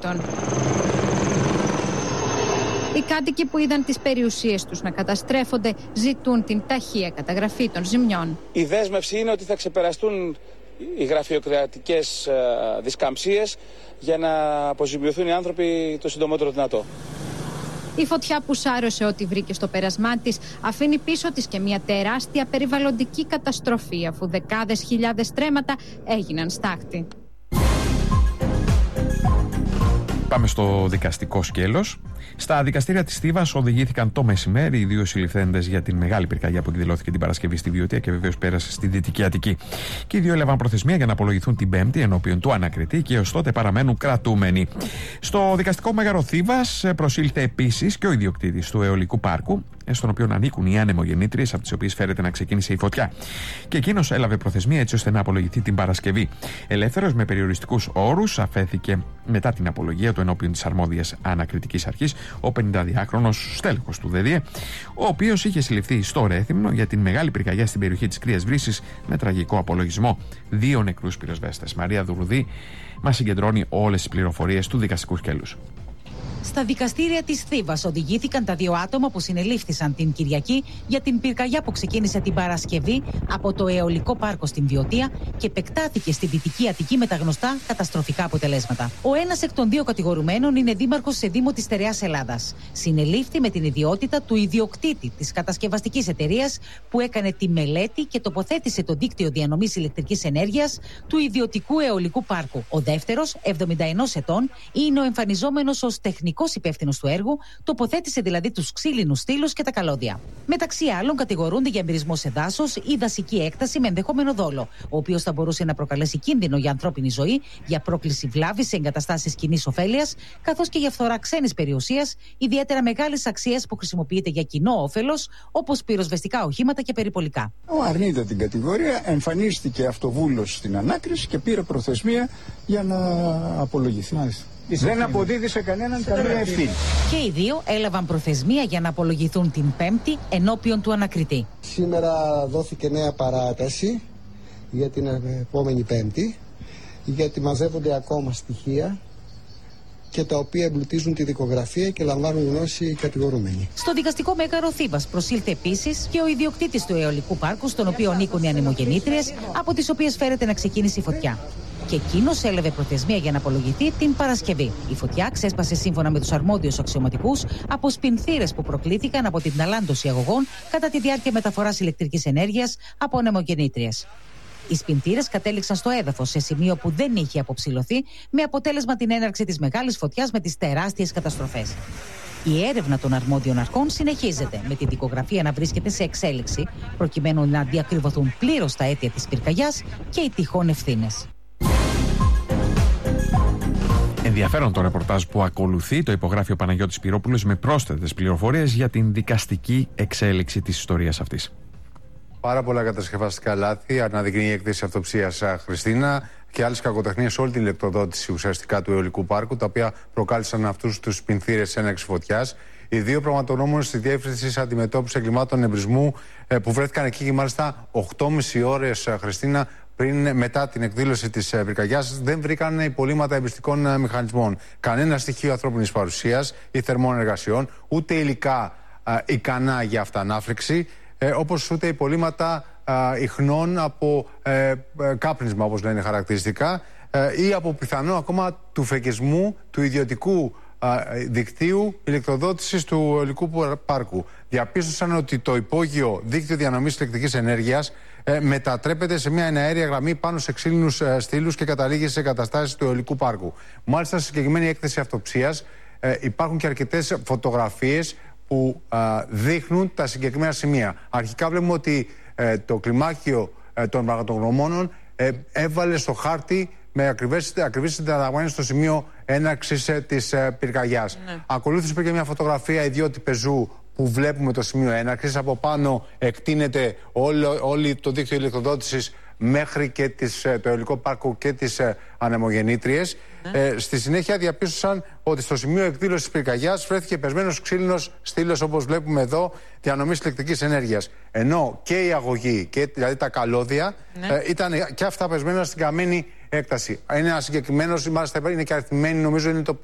καταστροφήτων. Οι κάτοικοι που είδαν τις περιουσίες τους να καταστρέφονται ζητούν την ταχεία καταγραφή των ζημιών. Η δέσμευση είναι ότι θα ξεπεραστούν οι γραφειοκρατικές δισκαμψίες για να αποζημιωθούν οι άνθρωποι το συντομότερο δυνατό. Η φωτιά που σάρωσε ό,τι βρήκε στο πέρασμά της αφήνει πίσω της και μια τεράστια περιβαλλοντική καταστροφή, αφού δεκάδες χιλιάδες στρέμματα έγιναν στάχτη. Πάμε στο δικαστικό σκέλος. Στα δικαστήρια της Θήβας οδηγήθηκαν το μεσημέρι οι δύο συλληφθέντες για την μεγάλη πυρκαγιά που εκδηλώθηκε την Παρασκευή στη Βιωτία και βεβαίως πέρασε στη Δυτική Αττική. Και οι δύο έλαβαν προθεσμία για να απολογηθούν την Πέμπτη ενώπιον του ανακριτή και έως τότε παραμένουν κρατούμενοι. Στο δικαστικό μέγαρο Θήβας προσήλθε επίσης και ο ιδιοκτήτης του αιωλικού πάρκου, στον οποίο ανήκουν οι ανεμογεννήτριες από τις οποίες φέρεται να ξεκίνησε η φωτιά. Και εκείνος έλαβε προθεσμία έτσι ώστε να απολογηθεί την Παρασκευή. Ελεύθερος με περιοριστικούς όρους αφέθηκε μετά την απολογία του ενώπιον της αρμόδιας ανακριτικής αρχής ο 52χρονος στέλεχος του ΔΔΕ, ο οποίος είχε συλληφθεί στο Ρέθυμνο για την μεγάλη πυρκαγιά στην περιοχή της Κρύας Βρύσης με τραγικό απολογισμό 2 νεκρούς πυροσβέστες. Μαρία Δουρουδή μας συγκεντρώνει όλες τις πληροφορίες του δικαστικού σκέλους. Στα δικαστήρια της Θήβας οδηγήθηκαν τα δύο άτομα που συνελήφθησαν την Κυριακή για την πυρκαγιά που ξεκίνησε την Παρασκευή από το αιωλικό πάρκο στην Βιωτία και επεκτάθηκε στη Δυτική Αττική με τα γνωστά καταστροφικά αποτελέσματα. Ο ένας εκ των δύο κατηγορουμένων είναι δήμαρχος σε δήμο της Στερεάς Ελλάδας. Συνελήφθη με την ιδιότητα του ιδιοκτήτη της κατασκευαστικής εταιρείας που έκανε τη μελέτη και τοποθέτησε το δίκτυο διανομής ηλεκτρικής ενέργειας του ιδιωτικού αιωλικού πάρκου. Ο δεύτερος, 71 ετών, είναι ο εμφανιζόμενος ως τεχνικός υπεύθυνος του έργου, τοποθέτησε δηλαδή τους ξύλινους στήλους και τα καλώδια. Μεταξύ άλλων, κατηγορούνται για εμπειρισμό σε δάσος ή δασική έκταση με ενδεχόμενο δόλο, ο οποίος θα μπορούσε να προκαλέσει κίνδυνο για ανθρώπινη ζωή, για πρόκληση βλάβης σε εγκαταστάσεις κοινής ωφέλειας, καθώς και για φθορά ξένης περιουσίας, ιδιαίτερα μεγάλης αξίας που χρησιμοποιείται για κοινό όφελος, όπως πυροσβεστικά οχήματα και περιπολικά. Αρνείται την κατηγορία, εμφανίστηκε αυτοβούλος στην ανάκριση και πήρε προθεσμία για να απολογηθεί. Δεν αποδίδει σε κανέναν καμία ευθύνη. Και οι δύο έλαβαν προθεσμία για να απολογηθούν την Πέμπτη ενώπιον του ανακριτή. Σήμερα δόθηκε νέα παράταση για την επόμενη Πέμπτη, γιατί μαζεύονται ακόμα στοιχεία και τα οποία εμπλουτίζουν τη δικογραφία και λαμβάνουν γνώση οι κατηγορούμενοι. Στο δικαστικό μέγαρο Θήβας προσήλθε επίσης και ο ιδιοκτήτης του αιωλικού πάρκου, στον οποίο ανήκουν οι ανεμογεννήτριες, από τις οποίες φέρεται να ξεκίνησε η φωτιά. Και εκείνος έλαβε προθεσμία για να απολογηθεί την Παρασκευή. Η φωτιά ξέσπασε σύμφωνα με τους αρμόδιους αξιωματικούς από σπινθήρες που προκλήθηκαν από την ταλάντωση αγωγών κατά τη διάρκεια μεταφοράς ηλεκτρικής ενέργειας από ανεμογεννήτριες. Οι σπινθήρες κατέληξαν στο έδαφος σε σημείο που δεν είχε αποψηλωθεί, με αποτέλεσμα την έναρξη της μεγάλης φωτιάς με τις τεράστιες καταστροφές. Η έρευνα των αρμόδιων αρχών συνεχίζεται, με τη δικογραφία να βρίσκεται σε εξέλιξη, προκειμένου να διακριβωθούν πλήρως τα αίτια της πυρκαγιάς και οι τυχόν ευθύνες. Ενδιαφέρον το ρεπορτάζ που ακολουθεί, το υπογράφει ο Παναγιώτης Πυρόπουλος με πρόσθετες πληροφορίες για την δικαστική εξέλιξη της ιστορίας αυτής. Πάρα πολλά κατασκευαστικά λάθη αναδεικνύει η έκθεση αυτοψίας Χριστίνα και άλλες κακοτεχνίες σε όλη την ηλεκτροδότηση ουσιαστικά του αιωλικού πάρκου, τα οποία προκάλεσαν αυτούς τους σπινθήρες έναρξης φωτιάς. Οι δύο πραγματογνώμονες της Διεύθυνσης Αντιμετώπισης Εγκλημάτων Εμπρισμού που βρέθηκαν εκεί και μάλιστα 8,5 ώρες, Χριστίνα, μετά την εκδήλωση της πυρκαγιάς, δεν βρήκαν υπολείμματα εμπριστικών μηχανισμών. Κανένα στοιχείο ανθρώπινης παρουσίας ή θερμών εργασιών, ούτε υλικά ικανά για αυτανάφλεξη, όπως ούτε υπολείμματα ιχνών από κάπνισμα, όπως λένε χαρακτηριστικά, ή από πιθανό ακόμα του φεκισμού του ιδιωτικού δικτύου ηλεκτροδότησης του αιωλικού πάρκου. Διαπίστωσαν ότι το υπόγειο δίκτυο διανομής ηλεκτρικής ενέργειας μετατρέπεται σε μια εναέρια γραμμή πάνω σε ξύλινους στήλους και καταλήγει σε εγκαταστάσεις του αιωλικού πάρκου. Μάλιστα, στη συγκεκριμένη έκθεση αυτοψίας υπάρχουν και αρκετές φωτογραφίες που δείχνουν τα συγκεκριμένα σημεία. Αρχικά βλέπουμε ότι το κλιμάκιο των πραγματογνωμόνων έβαλε στο χάρτη με ακριβείς συνταγμένες στο σημείο έναρξης της πυρκαγιάς. Ναι. Ακολούθησε και μια φωτογραφία ιδιώτη πεζού που βλέπουμε το σημείο έναρξης. Από πάνω εκτείνεται όλο το δίκτυο ηλεκτροδότησης μέχρι και το αιωλικό πάρκο και τις ανεμογεννήτριες. Στη συνέχεια διαπίστωσαν ότι στο σημείο εκδήλωσης της πυρκαγιάς βρέθηκε πεσμένος ξύλινος στήλος, όπως βλέπουμε εδώ, διανομής ηλεκτρικής ενέργειας. Ενώ και η αγωγή, δηλαδή τα καλώδια, ήταν και αυτά πεσμένα στην καμένη έκταση. Είναι ένα συγκεκριμένο, μάλιστα είναι και αριθμημένη, νομίζω είναι το